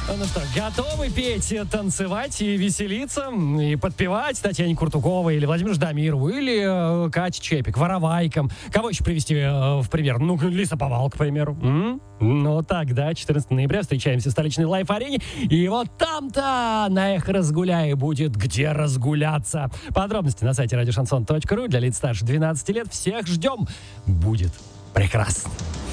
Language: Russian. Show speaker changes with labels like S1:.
S1: Ну что, готовы петь, танцевать и веселиться, и подпевать Татьяне Куртуковой или Владимиру Ждамирову, или Кате Чепик, Воровайкам? Кого еще привести в пример? Ну, Лесоповал, к примеру. Ну, тогда 14 ноября встречаемся в столичной лайф-арене, и вот там-то на Эхо Разгуляй будет где разгуляться. Подробности на сайте радиошансон.ру. Для лиц старше 12 лет. Всех ждем. Будет прекрасно.